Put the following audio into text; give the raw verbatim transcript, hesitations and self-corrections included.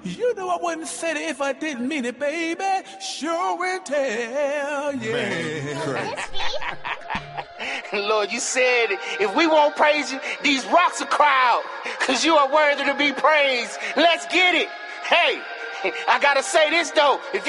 You know I wouldn't say it if I didn't mean it, baby. Sure and tell, yeah. Lord, you said if we won't praise you, these rocks will cry out, because you are worthy to be praised. Let's get it. Hey, I gotta say this though. If you